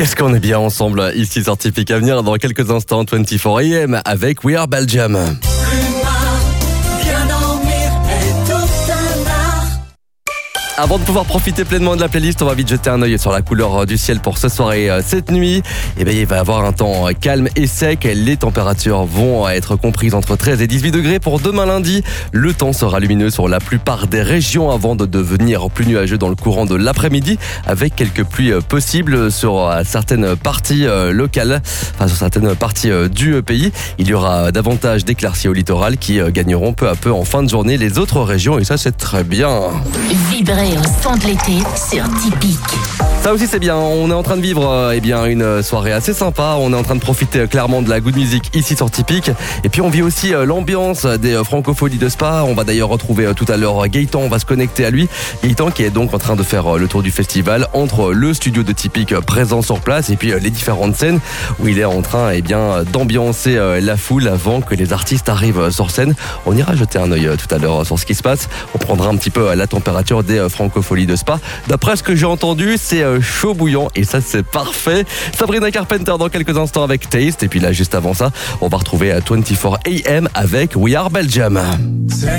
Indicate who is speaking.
Speaker 1: Qu'est-ce qu'on est bien ensemble ici sur Typique. À venir dans quelques instants, 24 AM avec We Are Belgium. Avant de pouvoir profiter pleinement de la playlist, on va vite jeter un œil sur la couleur du ciel pour ce soir et cette nuit. Et bien, il va y avoir un temps calme et sec. Les températures vont être comprises entre 13 et 18 degrés pour demain lundi. Le temps sera lumineux sur la plupart des régions avant de devenir plus nuageux dans le courant de l'après-midi avec quelques pluies possibles sur certaines parties locales, enfin sur certaines parties du pays. Il y aura davantage d'éclaircies au littoral qui gagneront peu à peu en fin de journée les autres régions et ça c'est très bien.
Speaker 2: Vibrer au son de l'été sur Typique.
Speaker 1: Ça aussi c'est bien, on est en train de vivre une soirée assez sympa, on est en train de profiter clairement de la good music ici sur Typique et puis on vit aussi l'ambiance des francopholies de Spa. On va d'ailleurs retrouver tout à l'heure Gaëtan, on va se connecter à lui. Gaëtan qui est donc en train de faire le tour du festival entre le studio de Typique présent sur place et puis les différentes scènes où il est en train d'ambiancer la foule avant que les artistes arrivent sur scène. On ira jeter un œil tout à l'heure sur ce qui se passe, on prendra un petit peu la température des francopholies de Spa. D'après ce que j'ai entendu, c'est chaud bouillant et ça c'est parfait. Sabrina Carpenter dans quelques instants avec Taste et puis là juste avant ça on va retrouver 24 AM avec We Are Belgium.